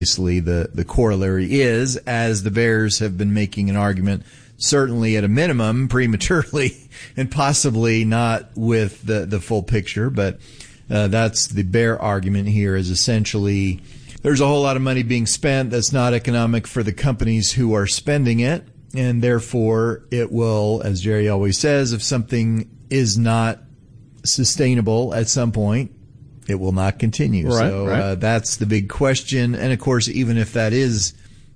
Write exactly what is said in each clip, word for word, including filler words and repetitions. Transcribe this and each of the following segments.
Obviously, the, the corollary is, as the bears have been making an argument, certainly at a minimum, prematurely, and possibly not with the, the full picture, but uh, that's the bear argument here, is essentially there's a whole lot of money being spent that's not economic for the companies who are spending it, and therefore it will, as Jerry always says, if something is not sustainable at some point, it will not continue. Right, so right. Uh, that's the big question. And of course, even if that is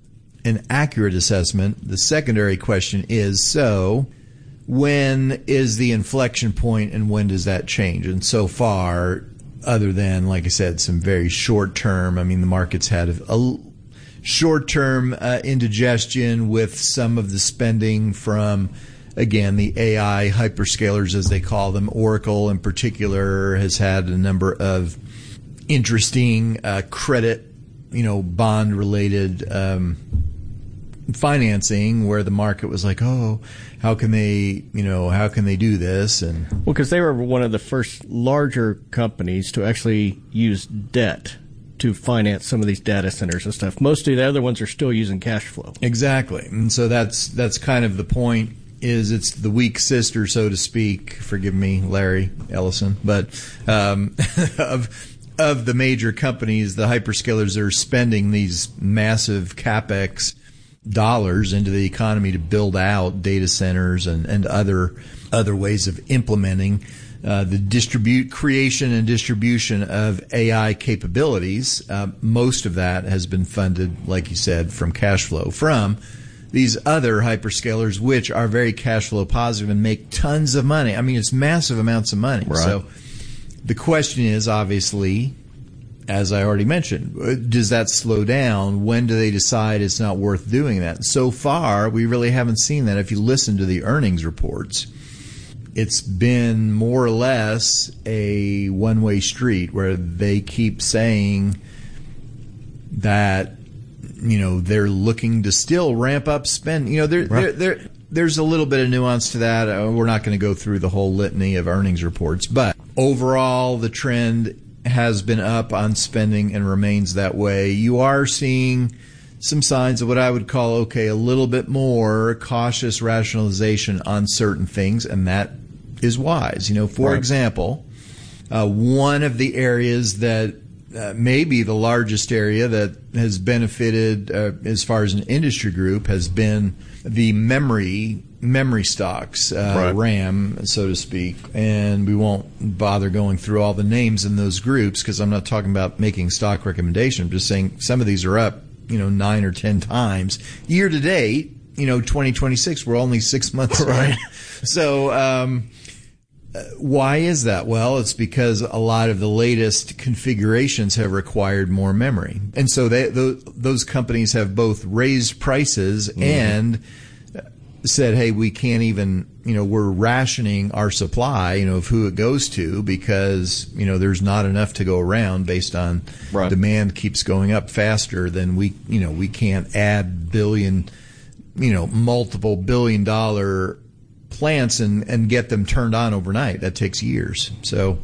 an accurate assessment, the secondary question is, so when is the inflection point and when does that change? And so far, other than, like I said, some very short term, I mean, the market's had a, a short term uh, indigestion with some of the spending from, again, the A I hyperscalers, as they call them. Oracle, in particular, has had a number of interesting uh, credit, you know, bond-related um, financing, where the market was like, "Oh, how can they, you know, how can they do this?" And well, because they were one of the first larger companies to actually use debt to finance some of these data centers and stuff. Most of the other ones are still using cash flow. Exactly, and so that's that's kind of the point. Is it's the weak sister, so to speak. Forgive me, Larry Ellison, but um, of of the major companies, the hyperscalers that are spending these massive capex dollars into the economy to build out data centers and, and other other ways of implementing uh, the distribute creation and distribution of A I capabilities. Uh, most of that has been funded, like you said, from cash flow from these other hyperscalers, which are very cash flow positive and make tons of money. I mean, it's massive amounts of money. Right. So the question is, obviously, as I already mentioned, does that slow down? When do they decide it's not worth doing that? So far, we really haven't seen that. If you listen to the earnings reports, it's been more or less a one-way street where they keep saying that, you know, they're looking to still ramp up spend. You know, there, right. there, there, there's a little bit of nuance to that. Uh, we're not going to go through the whole litany of earnings reports, but overall, the trend has been up on spending and remains that way. You are seeing some signs of what I would call, okay, a little bit more cautious rationalization on certain things, and that is wise. You know, for right. example, uh, one of the areas that Uh, maybe the largest area that has benefited uh, as far as an industry group has been the memory memory stocks, uh, right. RAM, so to speak. And we won't bother going through all the names in those groups because I'm not talking about making stock recommendation. I'm just saying some of these are up, you know, nine or ten times. Year to date, you know, twenty twenty-six, we're only six months right. So, um, why is that? Well, it's because a lot of the latest configurations have required more memory. And so they, those, those companies have both raised prices mm-hmm. and said, hey, we can't even, you know, we're rationing our supply, you know, of who it goes to because, you know, there's not enough to go around based on right. demand keeps going up faster than we, you know, we can't add billion, you know, multiple billion dollar plants and, and get them turned on overnight. That takes years. So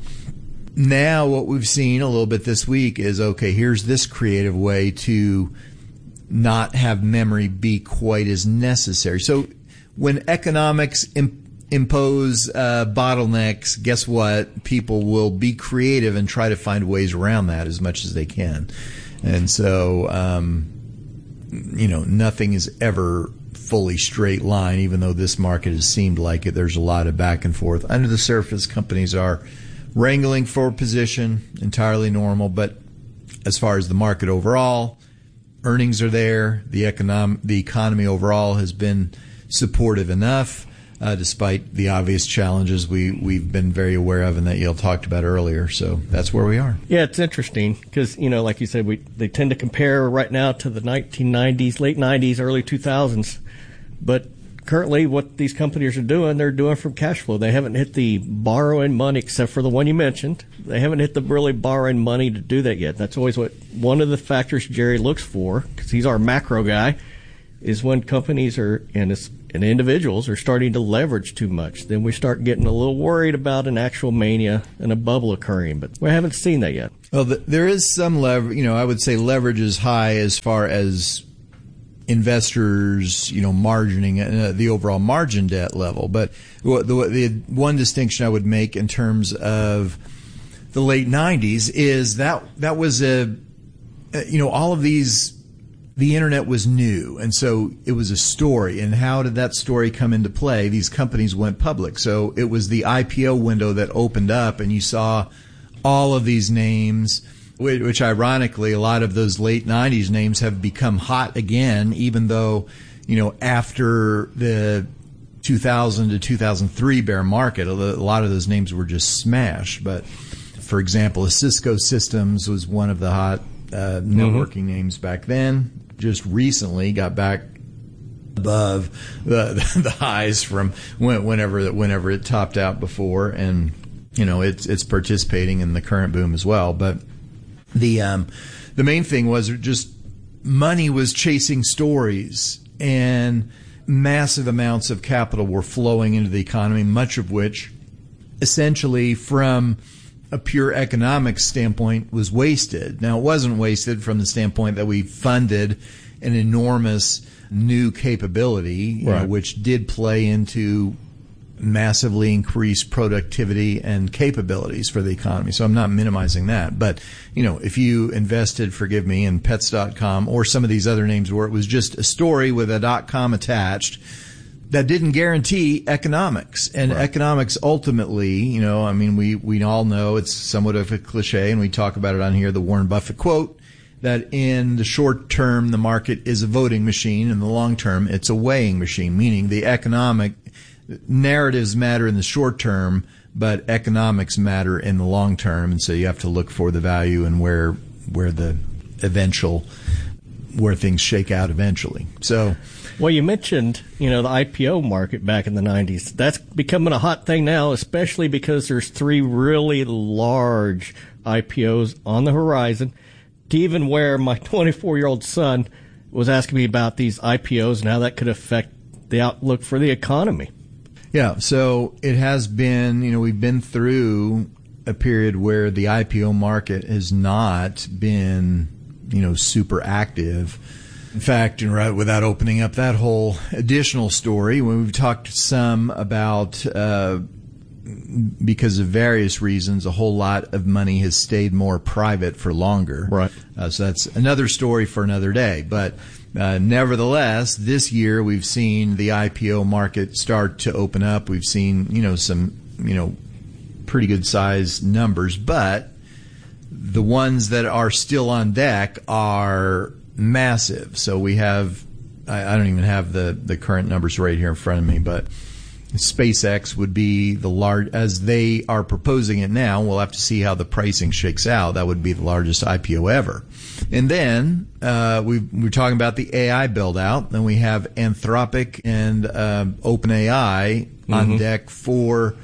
now what we've seen a little bit this week is, okay, here's this creative way to not have memory be quite as necessary. So when economics imp- impose uh, bottlenecks, guess what? People will be creative and try to find ways around that as much as they can. And so, um, you know, nothing is ever fully straight line, even though this market has seemed like it. There's a lot of back and forth. Under the surface, companies are wrangling for position, entirely normal. But as far as the market overall, earnings are there. The econom- the economy overall has been supportive enough, uh, despite the obvious challenges we, we've been very aware of and that Yale talked about earlier. So that's where we are. Yeah, it's interesting because, you know, like you said, we they tend to compare right now to the nineteen nineties, late nineties, early two thousands. But currently what these companies are doing, they're doing from cash flow. They haven't hit the borrowing money, except for the one you mentioned. They haven't hit the really borrowing money to do that yet. That's always what one of the factors Jerry looks for, because he's our macro guy. is when companies are and, it's, and individuals are starting to leverage too much. Then we start getting a little worried about an actual mania and a bubble occurring, but we haven't seen that yet. Well, the, there is some leverage. You know, I would say leverage is high as far as investors, you know, margining uh, the overall margin debt level. But the, the one distinction I would make in terms of the late nineties is that that was a, you know, all of these, the internet was new. And so it was a story. And how did that story come into play? These companies went public. So it was the I P O window that opened up, and you saw all of these names, which ironically, a lot of those late nineties names have become hot again, even though, you know, after the two thousand to two thousand three bear market, a lot of those names were just smashed. But for example, Cisco Systems was one of the hot uh, networking mm-hmm. names back then. Just recently got back above the the highs from when, whenever whenever it topped out before, and you know it's it's participating in the current boom as well. But the um, the main thing was just money was chasing stories, and massive amounts of capital were flowing into the economy, much of which essentially from a pure economic standpoint was wasted. Now, it wasn't wasted from the standpoint that we funded an enormous new capability, you right. know, which did play into massively increased productivity and capabilities for the economy. So I'm not minimizing that. But, you know, if you invested, forgive me, in pets dot com or some of these other names where it was just a story with a .com attached, that didn't guarantee economics. And right. economics ultimately, you know, I mean, we, we all know it's somewhat of a cliche, and we talk about it on here, the Warren Buffett quote, that in the short term, the market is a voting machine. In the long term, it's a weighing machine, meaning the economic narratives matter in the short term, but economics matter in the long term. And so you have to look for the value and where, where the eventual, where things shake out eventually. So, well, you mentioned, you know, the I P O market back in the nineties. That's becoming a hot thing now, especially because there's three really large I P Os on the horizon, to even where my twenty-four-year-old son was asking me about these I P Os and how that could affect the outlook for the economy. Yeah, so it has been, you know, we've been through a period where the I P O market has not been, you know, super active. In fact, right, without opening up that whole additional story, when we've talked some about, uh, because of various reasons, a whole lot of money has stayed more private for longer. Right. Uh, so that's another story for another day. But uh, nevertheless, this year we've seen the I P O market start to open up. We've seen, you know, some, you know, pretty good sized numbers, but the ones that are still on deck are massive. So we have, I, I don't even have the, the current numbers right here in front of me, but SpaceX would be the large, as they are proposing it now. We'll have to see how the pricing shakes out. That would be the largest I P O ever. And then uh, we we're talking about the A I build out. Then we have Anthropic and uh, OpenAI mm-hmm. on deck for,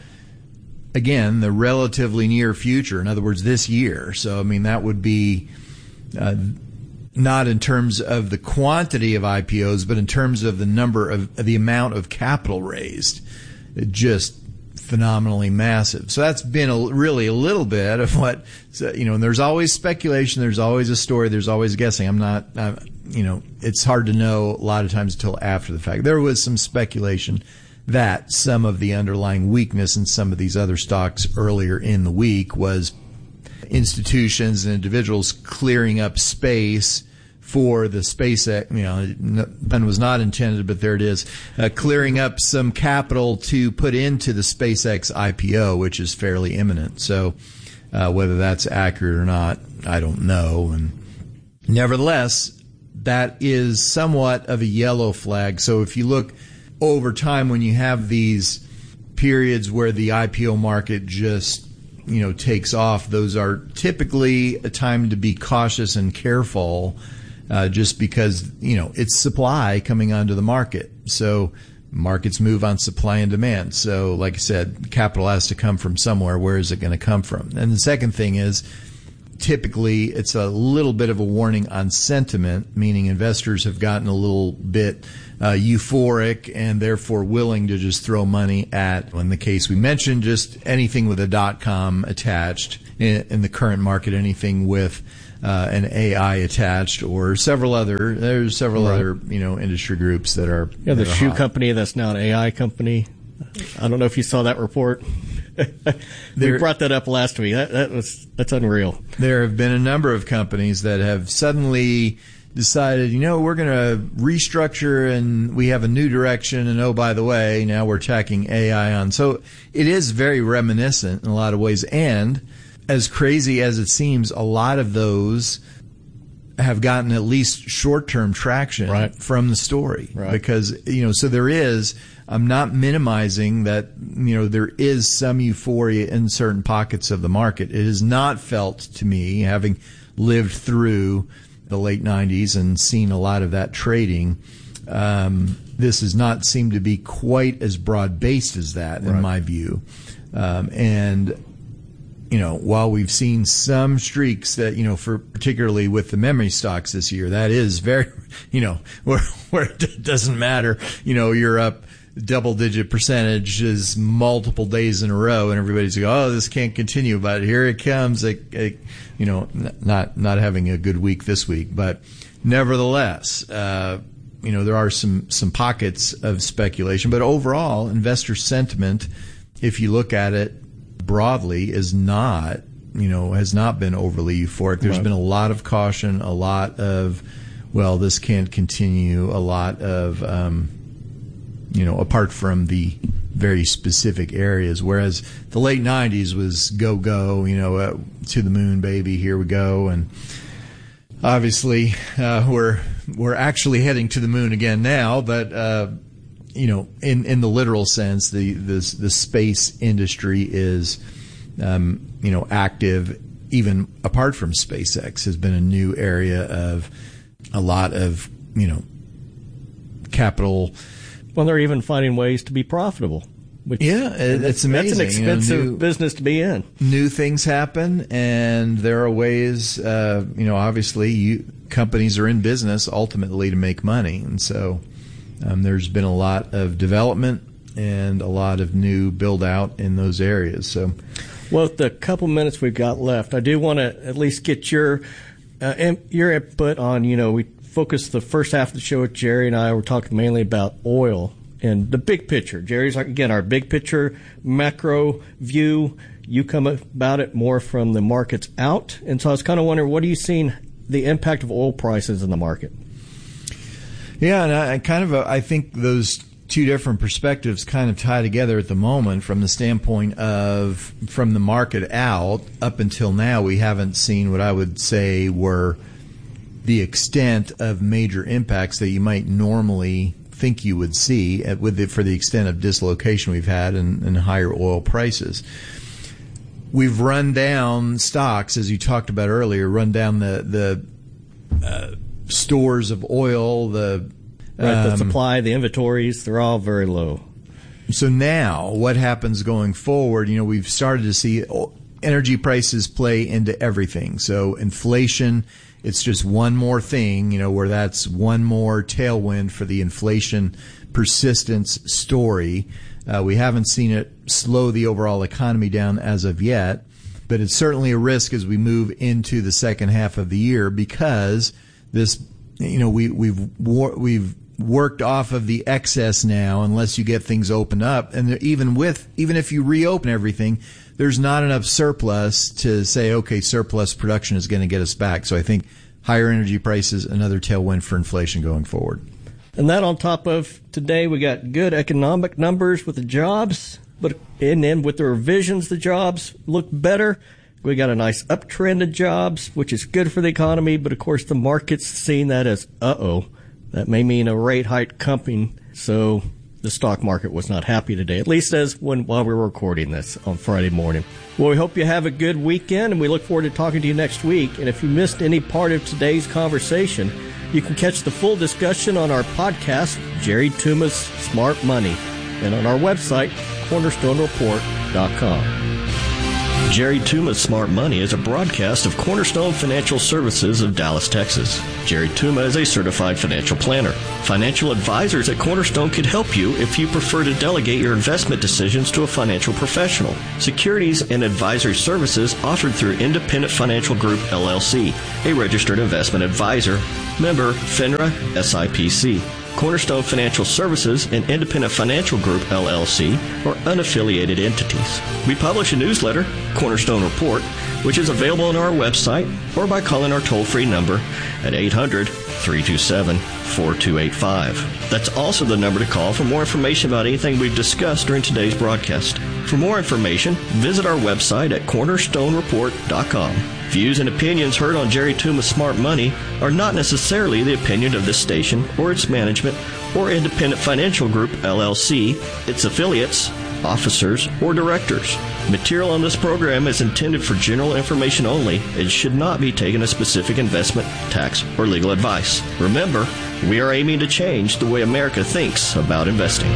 again, the relatively near future. In other words, this year. So I mean that would be. Uh, Not in terms of the quantity of I P Os, but in terms of the number of the amount of capital raised, just phenomenally massive. So that's been a, really a little bit of what, you know, and there's always speculation, there's always a story, there's always guessing. I'm not, I'm, you know, it's hard to know a lot of times until after the fact. There was some speculation that some of the underlying weakness in some of these other stocks earlier in the week was institutions and individuals clearing up space for the SpaceX, you know, pun was not intended, but there it is, uh, clearing up some capital to put into the SpaceX I P O, which is fairly imminent. So uh, whether that's accurate or not, I don't know. And nevertheless, that is somewhat of a yellow flag. So if you look over time, when you have these periods where the I P O market just, you know, takes off, those are typically a time to be cautious and careful. Uh, just because, you know, it's supply coming onto the market. So markets move on supply and demand. So like I said, capital has to come from somewhere. Where is it going to come from? And the second thing is typically it's a little bit of a warning on sentiment, meaning investors have gotten a little bit uh, euphoric and therefore willing to just throw money at, in the case we mentioned, just anything with a dot-com attached. In, in the current market, anything with uh, an A I attached, or several other, there's several right. other, you know, industry groups that are. Yeah, the that are shoe hot. company that's now an A I company. I don't know if you saw that report. We brought that up last week. That, that was that's unreal. There have been a number of companies that have suddenly decided, you know, we're going to restructure and we have a new direction. And oh, by the way, now we're tacking A I on. So it is very reminiscent in a lot of ways. And as crazy as it seems, a lot of those have gotten at least short-term traction right. from the story. Right. Because, you know, so there is, I'm not minimizing that, you know, there is some euphoria in certain pockets of the market. It is not felt to me, having lived through the late nineties and seen a lot of that trading, um, this does not seem to be quite as broad-based as that, in right. my view. Um, and you know, while we've seen some streaks that, you know, for particularly with the memory stocks this year, that is very, you know, where, where it doesn't matter, you know, you're up double digit percentages multiple days in a row and everybody's like, oh, this can't continue, but here it comes, a, a, you know, not, not having a good week this week, but nevertheless, uh, you know, there are some, some pockets of speculation, but overall investor sentiment, if you look at it broadly, is not, you know, has not been overly euphoric. There's right. been a lot of caution, a lot of, well, this can't continue, a lot of, um, you know, apart from the very specific areas. Whereas the late nineties was go, go, you know, uh, to the moon, baby, here we go. And obviously, uh, we're, we're actually heading to the moon again now, but, uh, you know, in, in the literal sense, the, the, the space industry is, um, you know, active, even apart from SpaceX, has been a new area of a lot of, you know, capital. Well, they're even finding ways to be profitable. Which, yeah, it's amazing. That's an expensive you know, new, business to be in. New things happen, and there are ways, uh, you know, obviously you, companies are in business ultimately to make money. And so um, there's been a lot of development and a lot of new build out in those areas. So, well, with the couple minutes we've got left, I do want to at least get your uh, in, your input on, you know, we focused the first half of the show with Jerry and I were talking mainly about oil and the big picture. Jerry's, again, our big picture macro view. You come about it more from the markets out. And so I was kind of wondering, what are you seeing the impact of oil prices in the market? Yeah, and I, I kind of, uh, I think those two different perspectives kind of tie together at the moment from the standpoint of, from the market out, up until now, we haven't seen what I would say were the extent of major impacts that you might normally think you would see at, with the, for the extent of dislocation we've had and, and higher oil prices. We've run down stocks, as you talked about earlier, run down the the uh, stores of oil, the right, the um, supply, the inventories, they're all very low. So now what happens going forward? You know, we've started to see energy prices play into everything. So inflation, it's just one more thing, you know, where that's one more tailwind for the inflation persistence story. Uh, we haven't seen it slow the overall economy down as of yet, but it's certainly a risk as we move into the second half of the year because this, you know, we, we've we've worked off of the excess now unless you get things opened up. And even with, even if you reopen everything, there's not enough surplus to say, okay, surplus production is going to get us back. So I think higher energy prices, another tailwind for inflation going forward. And that on top of today, we got good economic numbers with the jobs, but and then with the revisions, the jobs look better. We got a nice uptrend of jobs, which is good for the economy. But of course, the market's seeing that as, uh-oh, that may mean a rate hike coming. So the stock market was not happy today, at least as when while we were recording this on Friday morning. Well, we hope you have a good weekend, and we look forward to talking to you next week. And if you missed any part of today's conversation, you can catch the full discussion on our podcast, Jerry Tuma's Smart Money, and on our website, cornerstone report dot com. Jerry Tuma's Smart Money is a broadcast of Cornerstone Financial Services of Dallas, Texas. Jerry Tuma is a certified financial planner. Financial advisors at Cornerstone could help you if you prefer to delegate your investment decisions to a financial professional. Securities and advisory services offered through Independent Financial Group, L L C, a registered investment advisor. Member FINRA S I P C. Cornerstone Financial Services and Independent Financial Group, L L C, are unaffiliated entities. We publish a newsletter, Cornerstone Report, which is available on our website or by calling our toll-free number at eight hundred, three two seven, four two eight five. That's also the number to call for more information about anything we've discussed during today's broadcast. For more information, visit our website at cornerstone report dot com. Views and opinions heard on Jerry Tuma's Smart Money are not necessarily the opinion of this station or its management or Independent Financial Group, L L C, its affiliates, officers, or directors. Material on this program is intended for general information only and should not be taken as specific investment, tax, or legal advice. Remember, we are aiming to change the way America thinks about investing.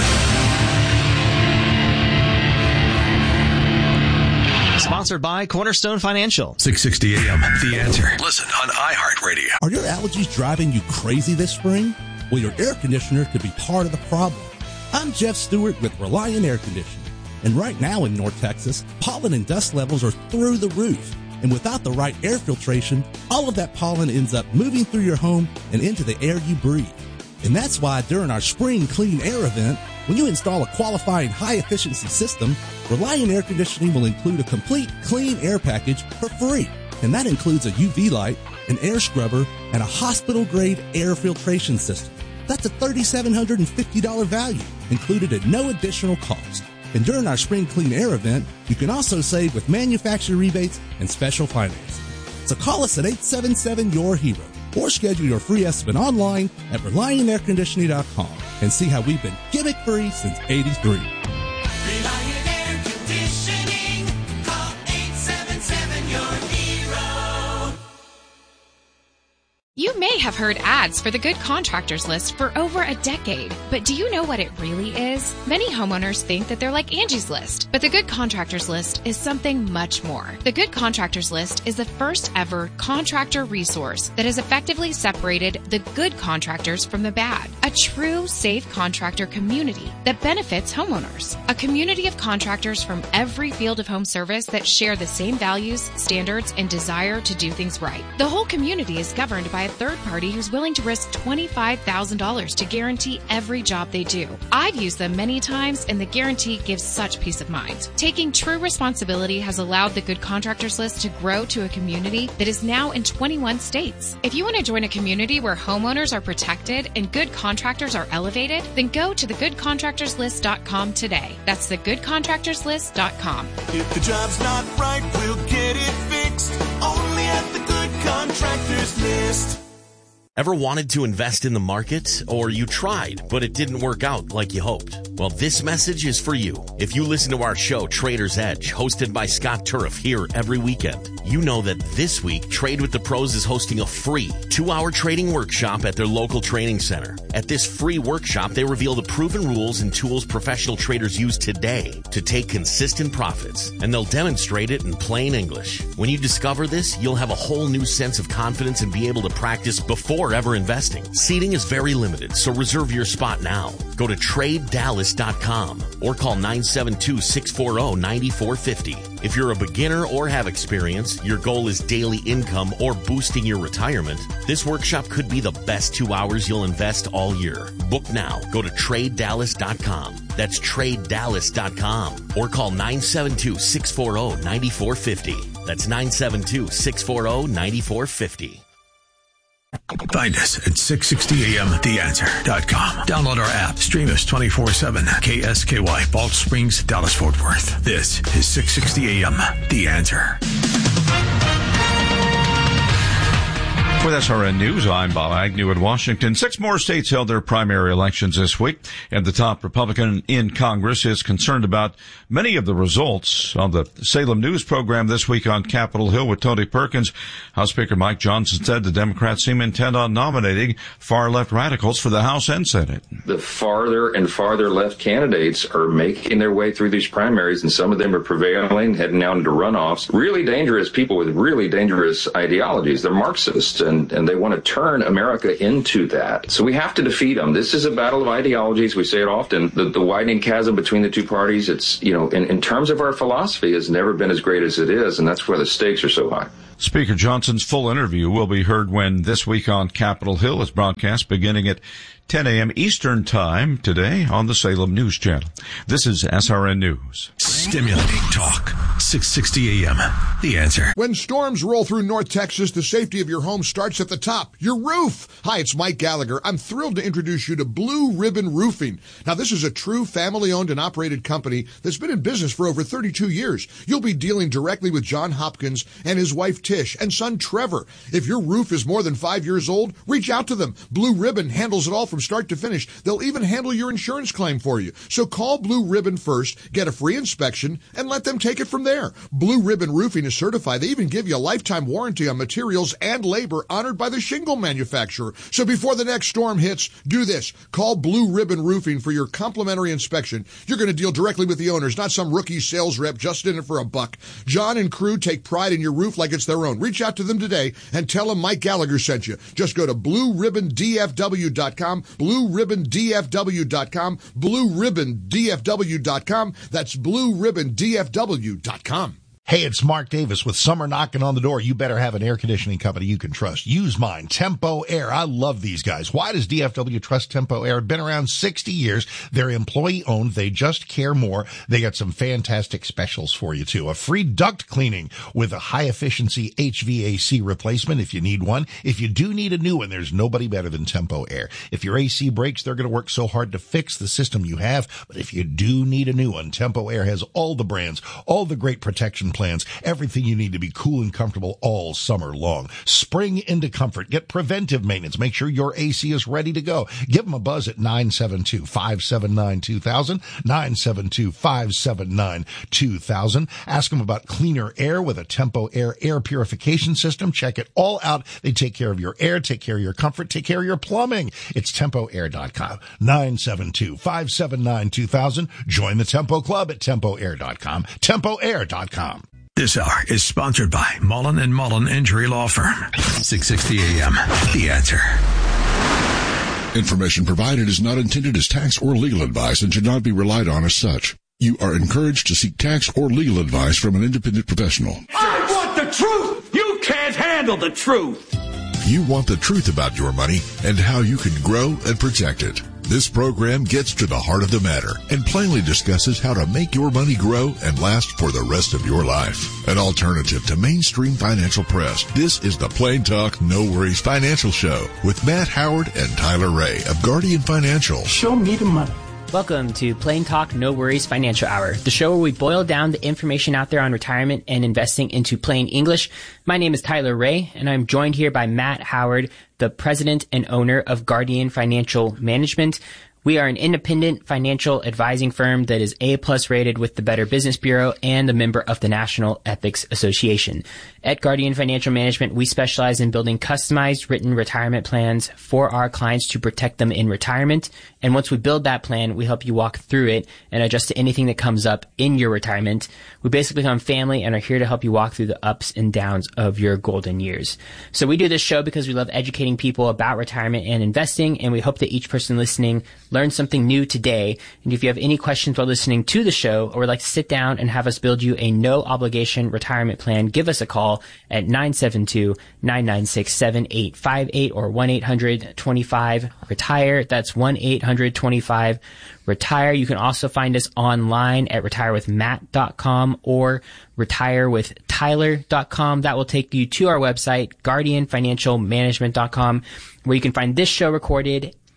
Sponsored by Cornerstone Financial. six sixty A M, The Answer. Listen on iHeartRadio. Are your allergies driving you crazy this spring? Well, your air conditioner could be part of the problem. I'm Jeff Stewart with Reliant Air Conditioning. And right now in North Texas, pollen and dust levels are through the roof. And without the right air filtration, all of that pollen ends up moving through your home and into the air you breathe. And that's why during our Spring Clean Air event, when you install a qualifying high-efficiency system, Reliant Air Conditioning will include a complete clean air package for free. And that includes a U V light, an air scrubber, and a hospital-grade air filtration system. That's a three thousand seven hundred fifty dollars value, included at no additional cost. And during our Spring Clean Air event, you can also save with manufacturer rebates and special financing. So call us at eight seven seven, Y O U R HERO or schedule your free estimate online at reliant air conditioning dot com and see how we've been gimmick-free since eighty-three. Reliant Air Conditioning. Call eight seven seven, Y O U R HERO. You may have heard ads for the Good Contractors List for over a decade, but do you know what it really is? Many homeowners think that they're like Angie's List, but the Good Contractors List is something much more. The Good Contractors List is the first ever contractor resource that has effectively separated the good contractors from the bad. A true safe contractor community that benefits homeowners. A community of contractors from every field of home service that share the same values, standards, and desire to do things right. The whole community is governed by a third party who's willing to risk twenty-five thousand dollars to guarantee every job they do. I've used them many times, and the guarantee gives such peace of mind. Taking true responsibility has allowed the Good Contractors List to grow to a community that is now in twenty-one states. If you want to join a community where homeowners are protected and good contractors are elevated, then go to the good contractors list dot com today. That's the good contractors list dot com. If the job's not right, we'll get it fixed. Only at the Good Contractors List. Ever wanted to invest in the market, or you tried, but it didn't work out like you hoped? Well, this message is for you. If you listen to our show, Trader's Edge, hosted by Scott Turf here every weekend, you know that this week, Trade with the Pros is hosting a free two-hour trading workshop at their local training center. At this free workshop, they reveal the proven rules and tools professional traders use today to take consistent profits, and they'll demonstrate it in plain English. When you discover this, you'll have a whole new sense of confidence and be able to practice before ever investing. Seating is very limited, so reserve your spot now. Go to trade dallas dot com or call nine seven two, six four zero, nine four five zero. If you're a beginner or have experience, your goal is daily income or boosting your retirement, this workshop could be the best two hours you'll invest all year. Book now. Go to trade dallas dot com. That's trade dallas dot com or call nine seven two, six four zero, nine four five zero. That's nine seven two, six four zero, nine four five zero. Find us at six sixty A M the answer dot com. Download our app. Stream us twenty-four seven. K S K Y, Balch Springs, Dallas, Fort Worth. This is six sixty A M The Answer. With S R N News, I'm Bob Agnew in Washington. Six more states held their primary elections this week, and the top Republican in Congress is concerned about many of the results. On the Salem News program this week on Capitol Hill with Tony Perkins, House Speaker Mike Johnson said the Democrats seem intent on nominating far-left radicals for the House and Senate. The farther and farther left candidates are making their way through these primaries, and some of them are prevailing, heading out into runoffs. Really dangerous people with really dangerous ideologies. They're Marxists, and, and they want to turn America into that. So we have to defeat them. This is a battle of ideologies. We say it often. The, the widening chasm between the two parties, it's, you know, in, in terms of our philosophy, has never been as great as it is, and that's why the stakes are so high. Speaker Johnson's full interview will be heard when This Week on Capitol Hill is broadcast beginning at ten a.m. Eastern Time today on the Salem News Channel. This is S R N News. Stimulating talk. six sixty A M. The Answer. When storms roll through North Texas, the safety of your home starts at the top, your roof. Hi, it's Mike Gallagher. I'm thrilled to introduce you to Blue Ribbon Roofing. Now, this is a true family-owned and operated company that's been in business for over thirty-two years. You'll be dealing directly with John Hopkins and his wife Tish and son Trevor. If your roof is more than five years old, reach out to them. Blue Ribbon handles it all from start to finish. They'll even handle your insurance claim for you. So call Blue Ribbon first, get a free inspection, and let them take it from there. Blue Ribbon Roofing is certified. They even give you a lifetime warranty on materials and labor honored by the shingle manufacturer. So before the next storm hits, do this. Call Blue Ribbon Roofing for your complimentary inspection. You're going to deal directly with the owners, not some rookie sales rep just in it for a buck. John and crew take pride in your roof like it's their own. Reach out to them today and tell them Mike Gallagher sent you. Just go to blue ribbon d f w dot com, blue ribbon d f w dot com, blue ribbon d f w dot com. That's blue ribbon d f w dot com. Hey, it's Mark Davis with summer knocking on the door. You better have an air conditioning company you can trust. Use mine, Tempo Air. I love these guys. Why does D F W trust Tempo Air? Been around sixty years. They're employee owned. They just care more. They got some fantastic specials for you too. A free duct cleaning with a high efficiency H V A C replacement if you need one. If you do need a new one, there's nobody better than Tempo Air. If your A C breaks, they're going to work so hard to fix the system you have. But if you do need a new one, Tempo Air has all the brands, all the great protection plans, everything you need to be cool and comfortable all summer long. Spring into comfort. Get preventive maintenance. Make sure your A C is ready to go. Give them a buzz at nine seven two, five seven nine, two thousand, nine seven two, five seven nine, two thousand. Ask them about cleaner air with a Tempo Air air purification system. Check it all out. They take care of your air, take care of your comfort, take care of your plumbing. It's tempo air dot com. nine seven two, five seven nine, two thousand. Join the Tempo Club at tempo air dot com. tempo air dot com. This hour is sponsored by Mullen and Mullen Injury Law Firm. six sixty A M. The Answer. Information provided is not intended as tax or legal advice and should not be relied on as such. You are encouraged to seek tax or legal advice from an independent professional. I want the truth! You can't handle the truth! You want the truth about your money and how you can grow and protect it. This program gets to the heart of the matter and plainly discusses how to make your money grow and last for the rest of your life. An alternative to mainstream financial press. This is the Plain Talk, No Worries Financial Show with Matt Howard and Tyler Ray of Guardian Financial. Show me the money. Welcome to Plain Talk, No Worries Financial Hour, the show where we boil down the information out there on retirement and investing into plain English. My name is Tyler Ray, and I'm joined here by Matt Howard, the president and owner of Guardian Financial Management. We are an independent financial advising firm that is A-plus rated with the Better Business Bureau and a member of the National Ethics Association. At Guardian Financial Management, we specialize in building customized written retirement plans for our clients to protect them in retirement. And once we build that plan, we help you walk through it and adjust to anything that comes up in your retirement. We basically become family and are here to help you walk through the ups and downs of your golden years. So we do this show because we love educating people about retirement and investing, and we hope that each person listening learn something new today. And if you have any questions while listening to the show or would like to sit down and have us build you a no obligation retirement plan, give us a call at nine seven two, nine nine six, seven eight five eight or one eight hundred twenty-five retire. That's one eight hundred twenty-five retire. You can also find us online at retire with matt dot com or retire with tyler dot com. That will take you to our website, guardian financial management dot com, where you can find this show recorded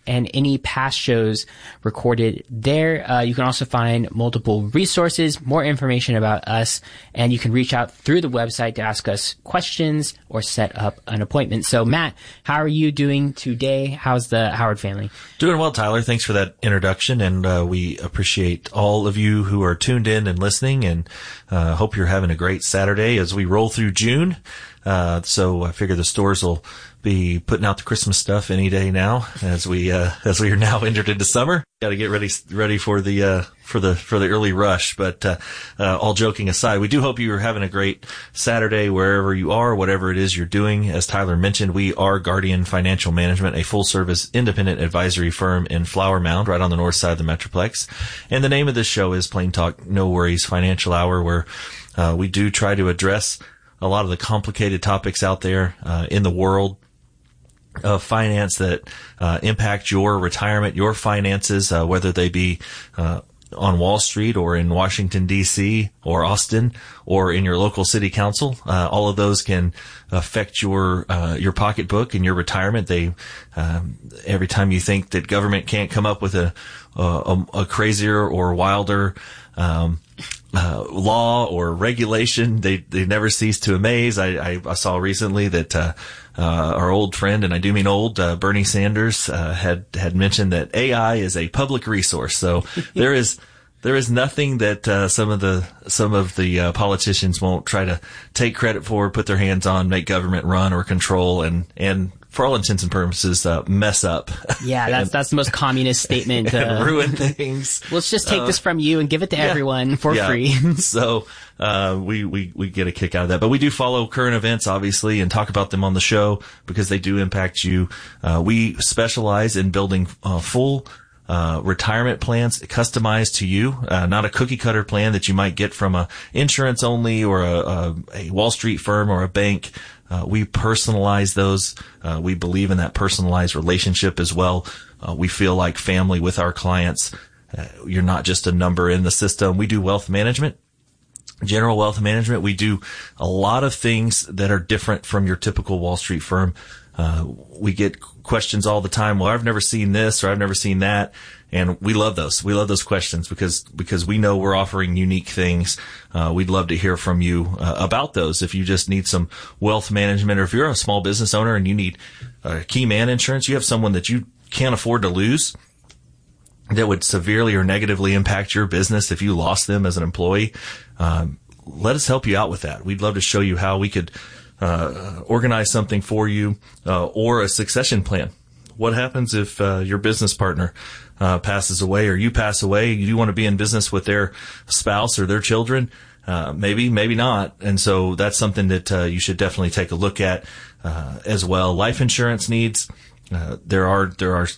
and any past shows recorded there. Uh, you can also find multiple resources, more information about us, and you can reach out through the website to ask us questions or set up an appointment. So, Matt, how are you doing today? How's the Howard family? Doing well, Tyler. Thanks for that introduction, and uh, we appreciate all of you who are tuned in and listening, and uh, hope you're having a great Saturday as we roll through June. Uh, so I figure the stores will be putting out the Christmas stuff any day now as we, uh, as we are now entered into summer. Got to get ready, ready for the, uh, for the, for the early rush. But, uh, uh, all joking aside, we do hope you are having a great Saturday wherever you are, whatever it is you're doing. As Tyler mentioned, we are Guardian Financial Management, a full service independent advisory firm in Flower Mound, right on the north side of the Metroplex. And the name of this show is Plain Talk No Worries Financial Hour, where, uh, we do try to address a lot of the complicated topics out there uh, in the world of finance that uh, impact your retirement, your finances, uh, whether they be uh, on Wall Street or in Washington, D C or Austin or in your local city council. Uh, all of those can affect your uh, your pocketbook and your retirement. They um, every time you think that government can't come up with a a, a crazier or wilder um Uh, law or regulation, they they never cease to amaze. I, I, I saw recently that uh, uh, our old friend, and I do mean old, uh, Bernie Sanders uh, had had mentioned that A I is a public resource. So there is there is nothing that uh, some of the some of the uh, politicians won't try to take credit for, put their hands on, make government run or control, and and for all intents and purposes, uh, mess up. Yeah, that's and, that's the most communist statement. And uh, ruin things. Let's just take uh, this from you and give it to yeah, everyone for yeah. free. So uh, we, we, we get a kick out of that. But we do follow current events, obviously, and talk about them on the show because they do impact you. Uh, we specialize in building uh, full Uh, retirement plans customized to you, uh, not a cookie cutter plan that you might get from a insurance only or a, a, a Wall Street firm or a bank. Uh, we personalize those. Uh, we believe in that personalized relationship as well. Uh, we feel like family with our clients. Uh, you're not just a number in the system. We do wealth management, general wealth management. We do a lot of things that are different from your typical Wall Street firm. Uh, we get questions all the time. Well, I've never seen this or I've never seen that. And we love those. We love those questions because, because we know we're offering unique things. Uh, we'd love to hear from you uh, about those. If you just need some wealth management or if you're a small business owner and you need uh, key man insurance, you have someone that you can't afford to lose that would severely or negatively impact your business if you lost them as an employee. Um, let us help you out with that. We'd love to show you how we could Uh, organize something for you, uh, or a succession plan. What happens if, uh, your business partner, uh, passes away or you pass away? You do want to be in business with their spouse or their children? Uh, maybe, maybe not. And so that's something that, uh, you should definitely take a look at, uh, as well. Life insurance needs, uh, there are, there are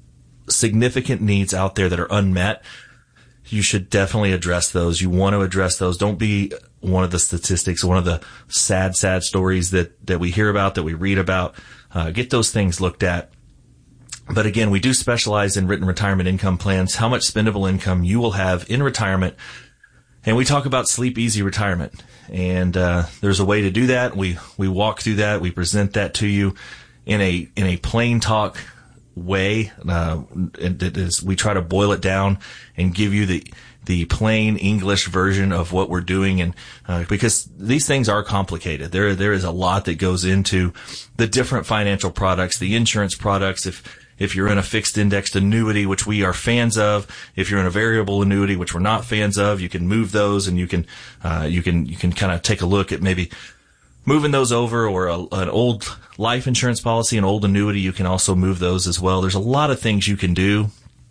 significant needs out there that are unmet. You should definitely address those. You want to address those. Don't be one of the statistics, one of the sad, sad stories that, that we hear about, that we read about. Uh, get those things looked at. But again, we do specialize in written retirement income plans, how much spendable income you will have in retirement. And we talk about sleep easy retirement. And, uh, there's a way to do that. We, we walk through that. We present that to you in a, in a plain talk way. Uh, it is, we try to boil it down and give you the, the plain English version of what we're doing. And, uh, because these things are complicated. There, there is a lot that goes into the different financial products, the insurance products. If, if you're in a fixed indexed annuity, which we are fans of, if you're in a variable annuity, which we're not fans of, you can move those and you can, uh, you can, you can kind of take a look at maybe moving those over, or a, an old life insurance policy, an old annuity. You can also move those as well. There's a lot of things you can do,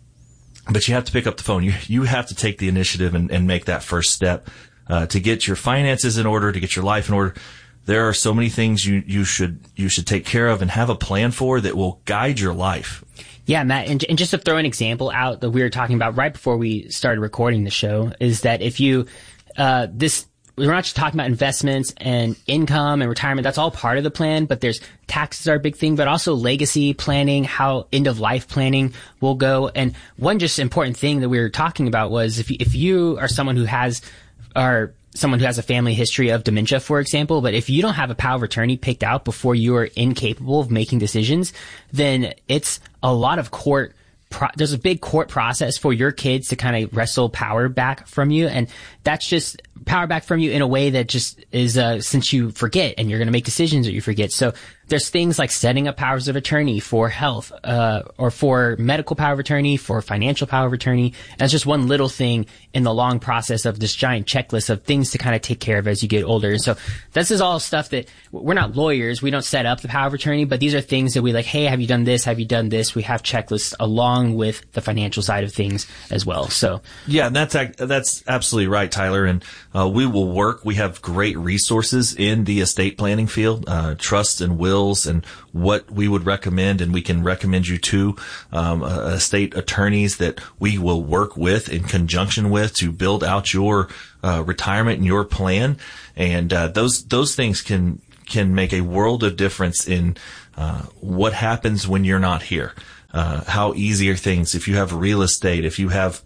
but you have to pick up the phone. You, you have to take the initiative and, and make that first step, uh, to get your finances in order, to get your life in order. There are so many things you, you should, you should take care of and have a plan for that will guide your life. Yeah, Matt, and, and just to throw an example out that we were talking about right before we started recording the show is that if you, uh, this, we're not just talking about investments and income and retirement. That's all part of the plan, but there's taxes are a big thing, but also legacy planning, how end of life planning will go. And one just important thing that we were talking about was if you, if you are someone who has, are someone who has a family history of dementia, for example. But if you don't have a power of attorney picked out before you are incapable of making decisions, then it's a lot of court. Pro- there's a big court process for your kids to kind of wrestle power back from you. And that's just power back from you in a way that just is, uh, since you forget and you're going to make decisions that you forget. So there's things like setting up powers of attorney for health, uh, or for medical power of attorney, for financial power of attorney. And it's just one little thing in the long process of this giant checklist of things to kind of take care of as you get older. And so this is all stuff that we're not lawyers. We don't set up the power of attorney, but these are things that we like, hey, have you done this? Have you done this? We have checklists along with the financial side of things as well. So yeah, and that's ac- that's absolutely right, Tyler. And uh, we will work. We have great resources in the estate planning field, uh, trusts and wills, and what we would recommend, and we can recommend you to um, uh, estate attorneys that we will work with in conjunction with to build out your uh, retirement and your plan. And uh, those those things can can make a world of difference in uh, what happens when you're not here. Uh, how easy are things if you have real estate, if you have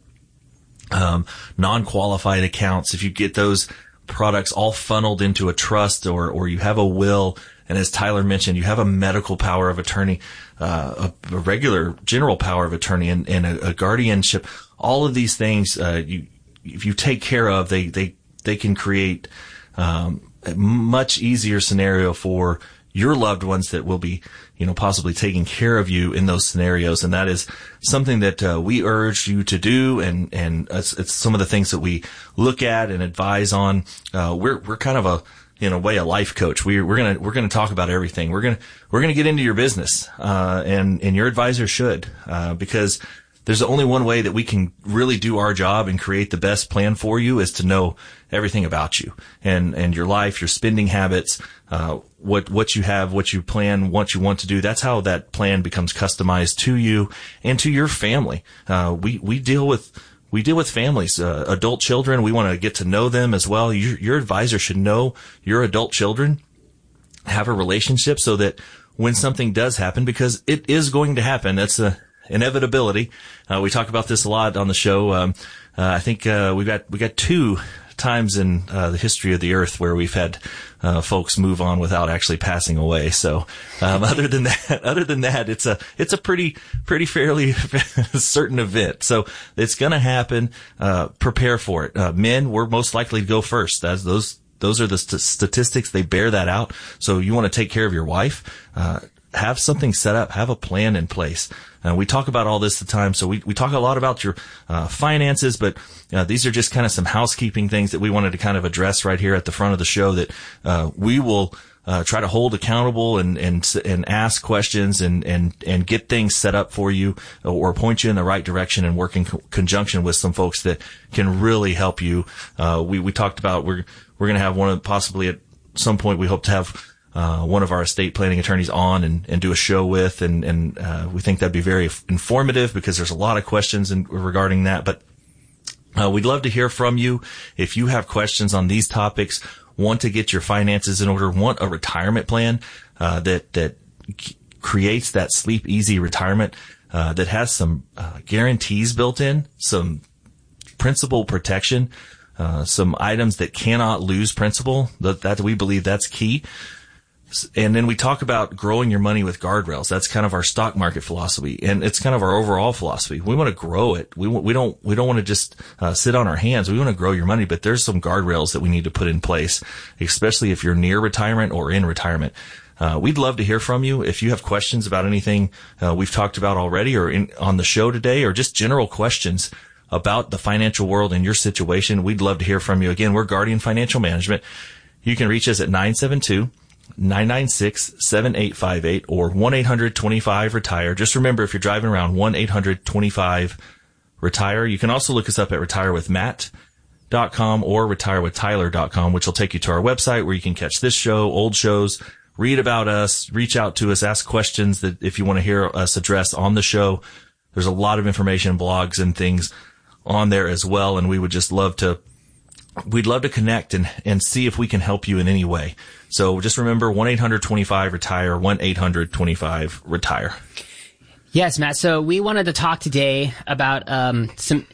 um, non-qualified accounts, if you get those products all funneled into a trust, or or you have a will, and as Tyler mentioned, you have a medical power of attorney, uh, a, a regular general power of attorney, and, and a, a guardianship. All of these things, uh, you if you take care of, they they they can create um, a much easier scenario for your loved ones that will be, you know, possibly taking care of you in those scenarios. And that is something that uh, we urge you to do. And, and it's, it's some of the things that we look at and advise on. Uh, we're, we're kind of a, in a way, a life coach. We, we're going to, we're going to talk about everything. We're going to, we're going to get into your business. Uh, and, and your advisor should, uh, because there's only one way that we can really do our job and create the best plan for you is to know everything about you and, and your life, your spending habits, uh, what, what you have, what you plan, what you want to do. That's how that plan becomes customized to you and to your family. Uh, we, we deal with, we deal with families, uh, adult children. We want to get to know them as well. Your, your advisor should know your adult children, have a relationship so that when something does happen, because it is going to happen, that's a inevitability. Uh, we talk about this a lot on the show. Um, uh, I think, uh, we got, we got two times in, uh, the history of the earth where we've had, uh, folks move on without actually passing away. So, um, other than that, other than that, it's a, it's a pretty, pretty fairly certain event. So it's going to happen. Uh, prepare for it. Uh, men, we're most likely to go first. As those, those are the st- statistics. They bear that out. So you want to take care of your wife, uh, have something set up, have a plan in place. Uh, we talk about all this at the time, so we, we talk a lot about your uh, finances, but uh, these are just kind of some housekeeping things that we wanted to kind of address right here at the front of the show that uh, we will uh, try to hold accountable and and and ask questions and and and get things set up for you or point you in the right direction and work in co- conjunction with some folks that can really help you. Uh, we we talked about we're we're going to have one of possibly at some point we hope to have Uh, one of our estate planning attorneys on and, and do a show with, and, and, uh, we think that'd be very f- informative because there's a lot of questions in, regarding that. But, uh, we'd love to hear from you. If you have questions on these topics, want to get your finances in order, want a retirement plan, uh, that, that c- creates that sleep easy retirement, uh, that has some, uh, guarantees built in, some principal protection, uh, some items that cannot lose principal, that, that we believe that's key. And then we talk about growing your money with guardrails. That's kind of our stock market philosophy, and it's kind of our overall philosophy. We want to grow it. We we don't we don't want to just uh, sit on our hands. We want to grow your money, but there's some guardrails that we need to put in place, especially if you're near retirement or in retirement. Uh, we'd love to hear from you if you have questions about anything uh, we've talked about already, or in, on the show today, or just general questions about the financial world and your situation. We'd love to hear from you. Again, we're Guardian Financial Management. You can reach us at nine seven two, nine nine six, seven eight five eight or one eight hundred twenty-five retire. Just remember, if you're driving around, one eight hundred twenty-five retire. You can also look us up at retire with matt dot com or retire with tyler dot com, which will take you to our website where you can catch this show, old shows, read about us, reach out to us, ask questions that if you want to hear us address on the show. There's a lot of information, blogs and things on there as well, and we would just love to We'd love to connect and, and see if we can help you in any way. So just remember, one eight hundred twenty-five retire, one eight hundred twenty-five retire. Yes, Matt. So we wanted to talk today about um, some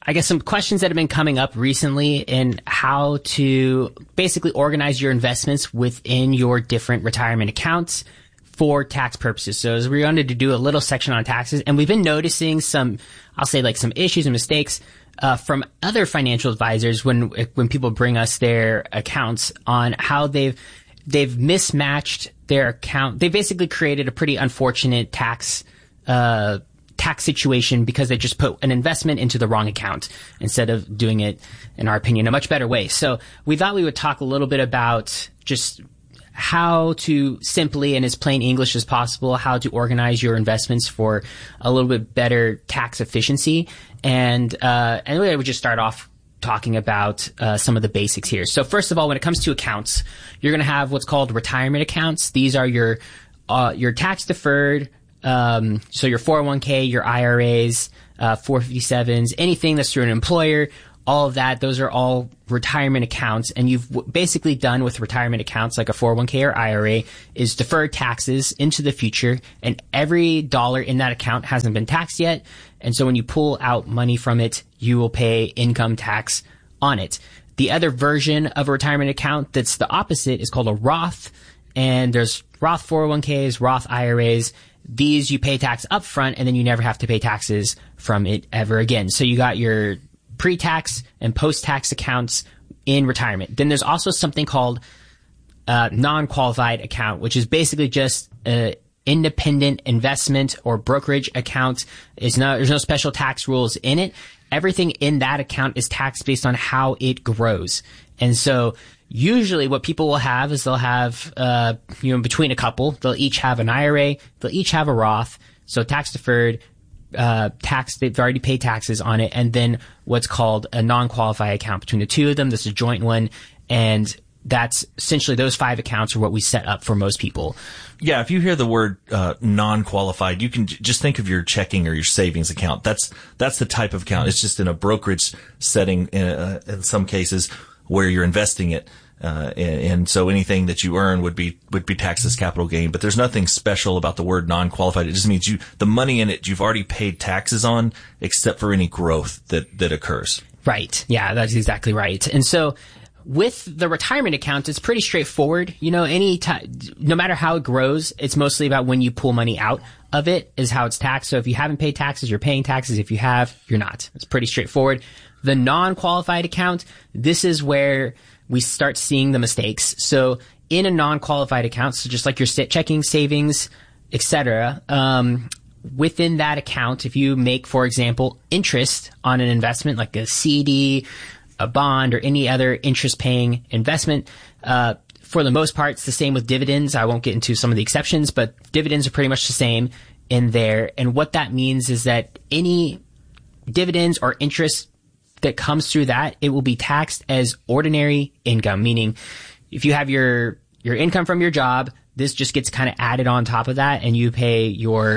I guess some questions that have been coming up recently in how to basically organize your investments within your different retirement accounts for tax purposes. So as we wanted to do a little section on taxes, and we've been noticing some, I'll say like some issues and mistakes uh, from other financial advisors when when people bring us their accounts on how they've they've mismatched their account. They basically created a pretty unfortunate tax uh tax situation because they just put an investment into the wrong account instead of doing it, in our opinion, a much better way. So we thought we would talk a little bit about just how to simply, and as plain English as possible, how to organize your investments for a little bit better tax efficiency. And, uh, and I would just start off talking about uh, some of the basics here. So first of all, when it comes to accounts, you're going to have what's called retirement accounts. These are your, uh, your tax deferred, Um, so your four oh one k, your I R As, uh, four fifty-sevens, anything that's through an employer, all of that, those are all retirement accounts. And you've w- basically done with retirement accounts like a four oh one k or I R A is deferred taxes into the future. And every dollar in that account hasn't been taxed yet. And so when you pull out money from it, you will pay income tax on it. The other version of a retirement account that's the opposite is called a Roth. And there's Roth four oh one k's, Roth I R As. These you pay tax up front and then you never have to pay taxes from it ever again. So you got your pre-tax and post-tax accounts in retirement. Then there's also something called a non-qualified account, which is basically just an independent investment or brokerage account. It's not, there's no special tax rules in it. Everything in that account is taxed based on how it grows. And so usually what people will have is they'll have, uh, you know, between a couple, they'll each have an I R A, they'll each have a Roth, so tax deferred, uh, tax, they've already paid taxes on it, and then what's called a non-qualified account between the two of them. This is a joint one, and that's essentially those five accounts are what we set up for most people. Yeah, if you hear the word uh, non-qualified, you can j- just think of your checking or your savings account. That's that's the type of account. It's just in a brokerage setting in, uh, in some cases where you're investing it. Uh, and, and so anything that you earn would be would be taxed as capital gain. But there's nothing special about the word non-qualified. It just means you the money in it you've already paid taxes on, except for any growth that that occurs. Right. Yeah, that's exactly right. And so with the retirement account, it's pretty straightforward. You know, any time, no matter how it grows, it's mostly about when you pull money out of it is how it's taxed. So if you haven't paid taxes, you're paying taxes. If you have, you're not. It's pretty straightforward. The non-qualified account, this is where we start seeing the mistakes. So in a non-qualified account, so just like your checking, savings, et cetera, um, within that account, if you make, for example, interest on an investment like a C D, a bond, or any other interest-paying investment, uh, for the most part, it's the same with dividends. I won't get into some of the exceptions, but dividends are pretty much the same in there. And what that means is that any dividends or interest that comes through that, it will be taxed as ordinary income, meaning if you have your your income from your job, this just gets kind of added on top of that, and you pay your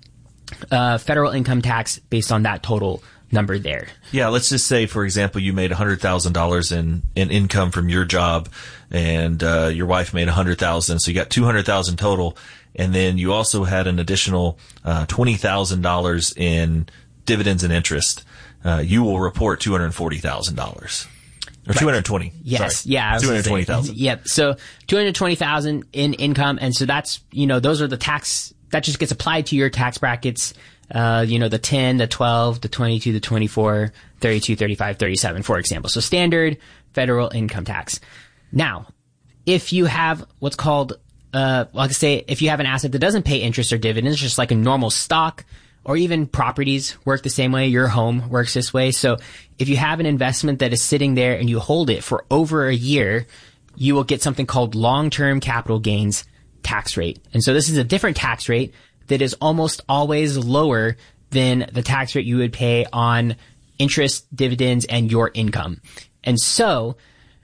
uh, federal income tax based on that total number there. Yeah, let's just say, for example, you made one hundred thousand dollars in, in income from your job, and uh, your wife made one hundred thousand dollars, so you got two hundred thousand dollars total, and then you also had an additional uh, twenty thousand dollars in dividends and interest. Uh, you will report two hundred forty thousand dollars. Or right. two hundred twenty. Yes. Sorry. Yeah. two hundred twenty thousand. Yep. So two hundred twenty thousand in income. And so that's, you know, those are the tax, that just gets applied to your tax brackets. Uh, you know, the ten, the twelve, the twenty-two, the twenty-four, thirty-two, thirty-five, thirty-seven, for example. So standard federal income tax. Now, if you have what's called, uh, like I say, if you have an asset that doesn't pay interest or dividends, just like a normal stock, or even properties work the same way. Your home works this way. So if you have an investment that is sitting there and you hold it for over a year, you will get something called long-term capital gains tax rate. And so this is a different tax rate that is almost always lower than the tax rate you would pay on interest, dividends, and your income. And so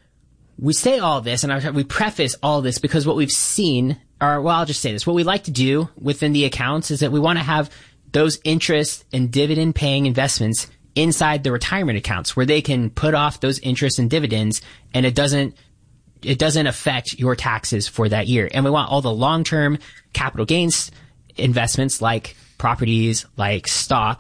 we say all this, and I, we preface all this because what we've seen, or well, I'll just say this, what we like to do within the accounts is that we want to have those interest and dividend paying investments inside the retirement accounts where they can put off those interest and dividends, and it doesn't it doesn't affect your taxes for that year. And we want all the long-term capital gains investments like properties, like stocks,